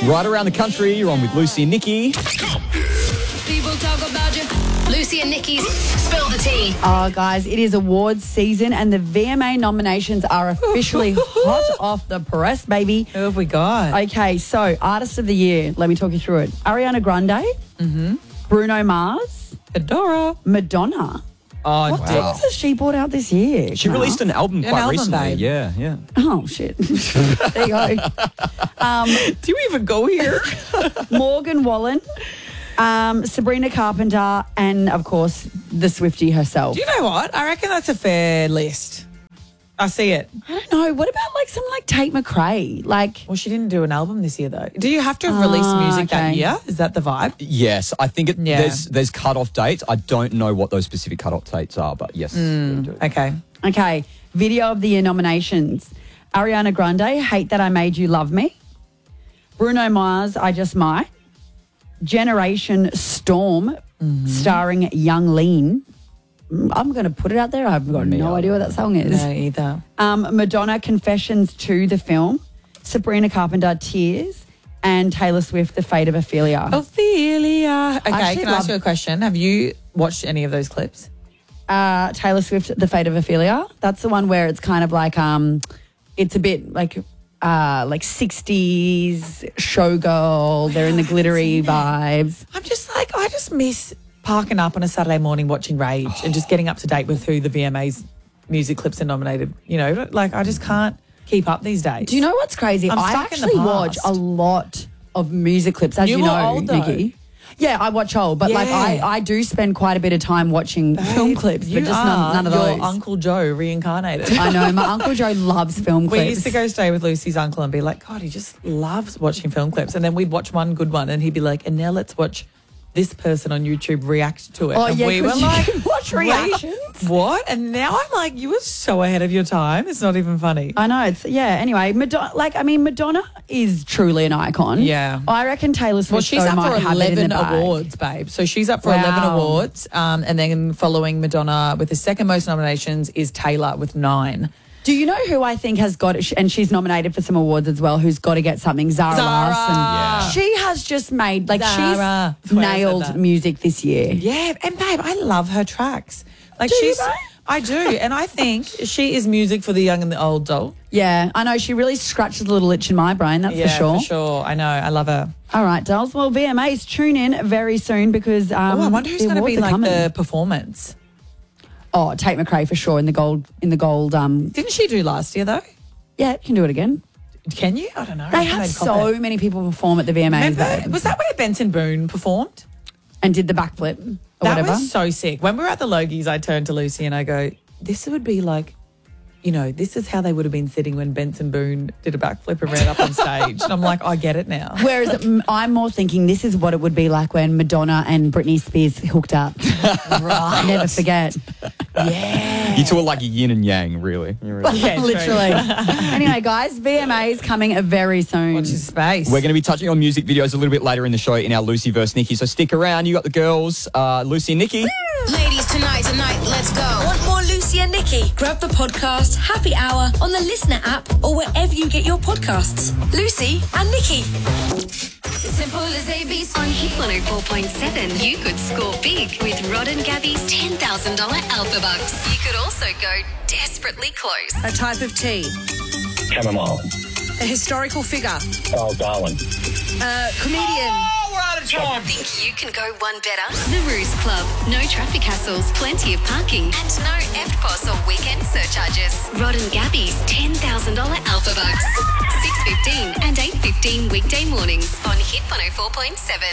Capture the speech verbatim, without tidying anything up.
Right around the country, you're on with Lucy and Nikki. People talk about you. Lucy and Nikki's Spill the Tea. Oh, guys, it is awards season and the V M A nominations are officially hot off the press, baby. Who have we got? Okay, so Artist of the Year. Let me talk you through it. Ariana Grande, Mm-hmm. Bruno Mars, Adora. Madonna. Oh, What wow. things has she brought out this year? She released an album An quite album, recently. babe. Yeah, yeah. Oh, shit. There you go. Um, Do you even go here? Morgan Wallen, um, Sabrina Carpenter, and, of course, the Swiftie herself. Do you know what? I reckon that's a fair list. I see it. I don't know. What about, like, someone like Tate McRae? Like, Well, she didn't do an album this year, though. Do you have to have released Ah, music that okay. year? Is that the vibe? Yes, I think it, Yeah. there's there's cut-off dates. I don't know what those specific cut-off dates are, but yes. Hmm. we do. Okay. okay, Video of the Year nominations. Ariana Grande, Hate That I Made You Love Me. Bruno Mars, I Just Might. Generation Storm, starring Young Lean. Mm, I'm going to put it out there. I've got Me no either. idea what that song is. No, either. Um, Madonna, Confessions two, the film. Sabrina Carpenter, Tears. And Taylor Swift, The Fate of Ophelia. Ophelia. Okay, actually can I ask love- you a question? Have you watched any of those clips? Uh, Taylor Swift, The Fate of Ophelia. That's the one where it's kind of like, um, it's a bit like, uh, like sixties showgirl. They're in the glittery vibes. I'm just like, I just miss parking up on a Saturday morning watching Rage and just getting up to date with who the V M As music clips are nominated. You know, like I just can't keep up these days. Do you know what's crazy? I'm I stuck in the actually watch past. a lot of music clips, as You you, were know, old, though. Nikki. Yeah, I watch old, but like Yeah. I, I do spend quite a bit of time watching film clips, You but just are none, none of your those. Uncle Joe reincarnated. I know, my Uncle Joe loves film We clips. used to go stay with Lucy's uncle and be like, God, he just loves watching film clips. And then we'd watch one good one and he'd be like, and now let's watch this person on YouTube react to it. Oh, and yeah, we were 'cause you like, can watch "Wait, reactions." What? And now I'm like, you were so ahead of your time. It's not even funny. I know, it's, yeah, anyway, Madonna, like, I mean, Madonna is truly an icon. Yeah. I reckon Taylor Swift Well, she's though, up might for have it in eleven the bag. awards, babe. So she's up for Wow. eleven awards. Um, and then following Madonna with the second most nominations is Taylor with nine. Do you know who I think has got it, and she's nominated for some awards as well, who's got to get something? Zara, Zara. Larson. Yeah. She has just made, like, Zara. she's That's why I said nailed that. music this year. Yeah, and babe, I love her tracks. Like Do you, she's, babe? I do, and I think she is music for the young and the old doll. Yeah, I know. She really scratches a little itch in my brain, that's Yeah, for sure. for sure. I know. I love her. All right, dolls. Well, V M As, tune in very soon because um, oh, I wonder who's the going to awards be are like coming. the performance. Oh, Tate McRae for sure in the gold. In the gold. Um, Didn't she do last year though? yeah, can do it again. Can you? I don't know. They I have made so comment. many people perform at the V M As, Remember, babe, was that where Benson Boone performed? and did the backflip or That whatever. was so sick. When we were at the Logies, I turned to Lucy and I go, this would be like, you know, this is how they would have been sitting when Benson Boone did a backflip and ran up on stage. And I'm like, I get it now. Whereas m- I'm more thinking this is what it would be like when Madonna and Britney Spears hooked up. Right. Never forget. Yeah. You two are like a yin and yang, really. You really- Yeah, true. Literally. Anyway, guys, V M A is coming very soon. Watch his space. We're going to be touching on music videos a little bit later in the show in our Lucy versus Nikki. So stick around. You got the girls, uh, Lucy and Nikki. Ladies, tonight, tonight, let's go. Want more Lucy and Nikki? Grab the podcast Happy Hour on the Listener app or wherever you get your podcasts. Lucy and Nikki. Simple as A B C. On Hit one oh four point seven, you could score big with Rod and Gabby's ten thousand dollars Alpha Bucks. You could also go desperately close. A type of tea. Chamomile. A historical figure. Oh, Darwin. A comedian. Think you can go one better? The Ruse Club. No traffic hassles, plenty of parking, and no F P O S or weekend surcharges. Rod and Gabby's ten thousand dollars Alpha Bucks. six fifteen and eight fifteen weekday mornings on Hit one oh four point seven.